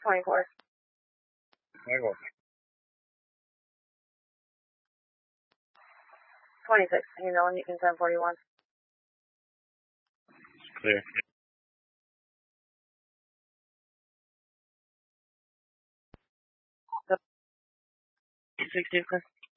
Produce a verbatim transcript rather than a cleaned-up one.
twenty-four. twenty-four. twenty-six. You know, and you can ten forty-one. Clear. sixty,